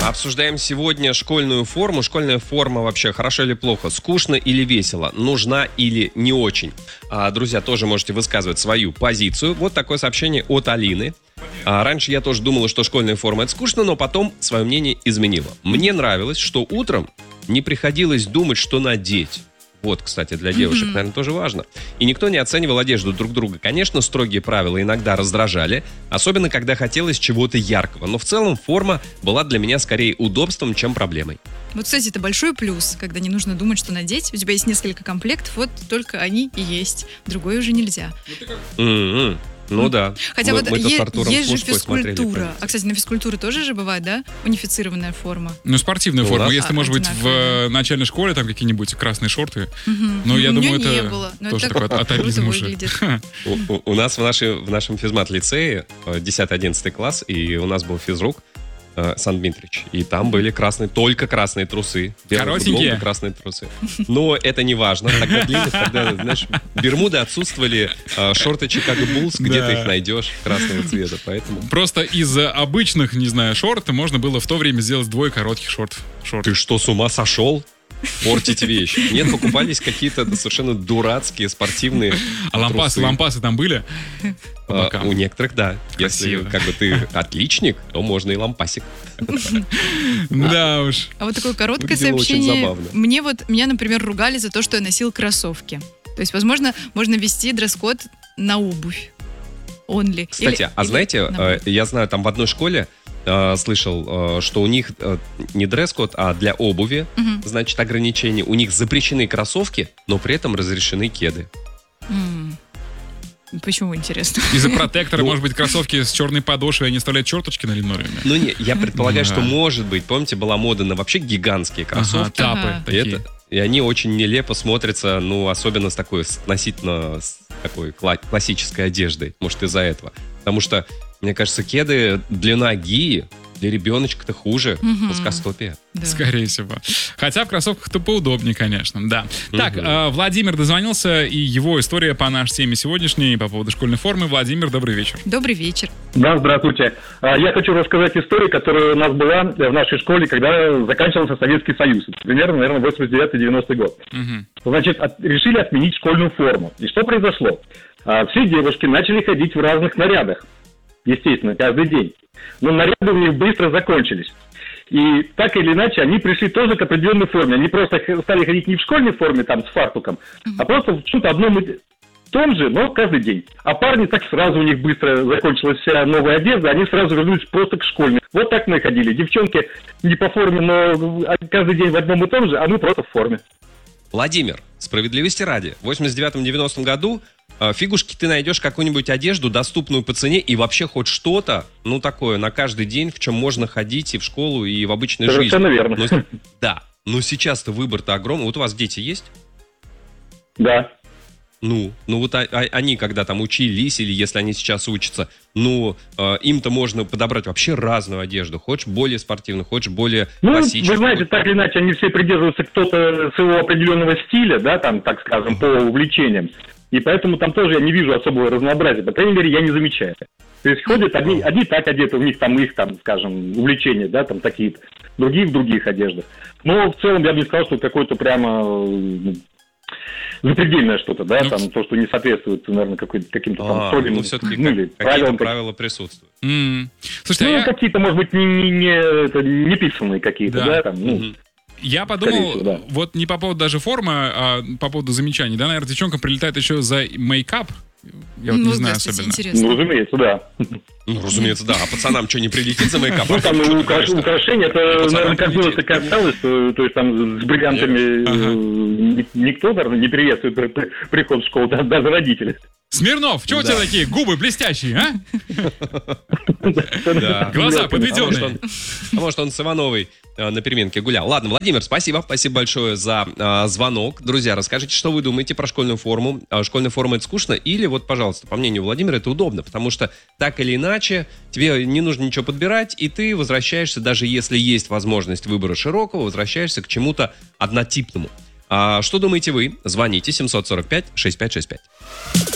Обсуждаем сегодня школьную форму. Школьная форма вообще хорошо или плохо? Скучно или весело? Нужна или не очень? Друзья, тоже можете высказывать свою позицию. Вот такое сообщение от Алины. Раньше я тоже думала, что школьная форма — это скучно, но потом свое мнение изменила. Мне нравилось, что утром не приходилось думать, что надеть. Вот, кстати, для девушек, наверное, тоже важно. И никто не оценивал одежду друг друга. Конечно, строгие правила иногда раздражали, особенно когда хотелось чего-то яркого. Но в целом форма была для меня скорее удобством, чем проблемой. Вот, кстати, это большой плюс, когда не нужно думать, что надеть. У тебя есть несколько комплектов, вот только они и есть. Другой уже нельзя. Ну да. Хотя вот есть же смотрели, физкультура. Кстати, на физкультуре тоже же бывает, да? Унифицированная форма. Ну, спортивная форма. Если, может быть, в начальной школе там какие-нибудь красные шорты. Но я думаю, это тоже такой атовизм уже. У нас в нашем физмат-лицее 10-11 класс, и у нас был физрук Сан-Дмитрич. И там были только красные трусы. Коротенькие? Красные трусы. Но это не важно. Тогда длинных, тогда, знаешь, бермуды отсутствовали, шорты Чикаго Буллс, где ты их найдешь красного цвета, поэтому... Просто из обычных, не знаю, шорт можно было в то время сделать 2 коротких шорт. Ты что, с ума сошел? Портить вещь. Нет, покупались какие-то совершенно дурацкие спортивные лампасы там были? У некоторых, да. Красиво. Если ты отличник, то можно и лампасик. Да уж. А вот такое короткое сообщение. Меня, например, ругали за то, что я носил кроссовки. То есть, возможно, можно ввести дресс-код на обувь. Only. Кстати, знаете, я знаю, там в одной школе слышал, что у них не дресс-код, а для обуви, значит, ограничения. У них запрещены кроссовки, но при этом разрешены кеды. Почему, интересно? Из-за протектора, может быть, кроссовки с черной подошвой, они оставляют черточки на линолеуме? Ну, не, я предполагаю, что может быть. Помните, была мода на вообще гигантские кроссовки? Тапы такие. И они очень нелепо смотрятся, ну, особенно с такой относительно такой классической одеждой. Может, из-за этого. Потому что, мне кажется, кеды для ноги, для ребеночка-то хуже. Плоскостопие. Да. Скорее всего. Хотя в кроссовках-то поудобнее, конечно, да. Так, Владимир дозвонился, и его история по нашей теме сегодняшней по поводу школьной формы. Владимир, добрый вечер. Добрый вечер. Да, здравствуйте. Я хочу рассказать историю, которая у нас была в нашей школе, когда заканчивался Советский Союз. Примерно, наверное, 89-90 год. Значит, решили отменить школьную форму. И что произошло? Все девушки начали ходить в разных нарядах. Естественно, каждый день. Но наряды у них быстро закончились. И так или иначе, они пришли тоже к определенной форме. Они просто стали ходить не в школьной форме, там, с фартуком, а просто в чем-то одном и том же, но каждый день. А парни так сразу у них быстро закончилась вся новая одежда, они сразу вернулись просто к школьной. Вот так мы ходили. Девчонки не по форме, но каждый день в одном и том же, а мы просто в форме. Владимир, справедливости ради, в 89-90 году фигушки ты найдешь какую-нибудь одежду, доступную по цене, и вообще хоть что-то, ну, такое, на каждый день, в чем можно ходить и в школу, и в обычной жизни. Совершенно верно. Да, но сейчас-то выбор-то огромный. Вот у вас дети есть? Да. Ну вот они, когда там учились, или если они сейчас учатся, им-то можно подобрать вообще разную одежду. Хочешь более спортивную, хочешь более классическую. Вы знаете, так или иначе, они все придерживаются кто-то своего определенного стиля, да, там, так скажем, по увлечениям. И поэтому там тоже я не вижу особого разнообразия. По крайней мере, я не замечаю. То есть ходят одни так одеты, у них там их, там, скажем, увлечения, да, там такие-то, другие в других одеждах. Но в целом я бы не сказал, что какое-то прямо запредельное что-то, да, там то, что не соответствует, наверное, каким-то там строгим, все-таки какие-то правила присутствуют. Слушайте, какие-то, может быть, не писанные какие-то, да, там, Я подумал, всего, да. Вот не по поводу даже формы, а по поводу замечаний. Да, наверное, девчонкам прилетает еще за мейкап. Я вот не знаю особенно. Интересно. Разумеется, да. Разумеется, да. А пацанам что, не прилетит за мейкап? Там украшения, это, наверное, как было, так и осталось. То есть там с бриллиантами никто, наверное, не приветствует приход в школу, даже родители. Смирнов, чего у тебя такие губы блестящие, а? Глаза подведенные. Может, он с Ивановой на переменке гулял. Ладно, Владимир, спасибо большое за звонок. Друзья, расскажите, что вы думаете про школьную форму. Школьная форма — это скучно? Или вот, пожалуйста, по мнению Владимира, это удобно, потому что так или иначе тебе не нужно ничего подбирать, и ты возвращаешься, даже если есть возможность выбора широкого, возвращаешься к чему-то однотипному. Что думаете вы? Звоните 745-6565.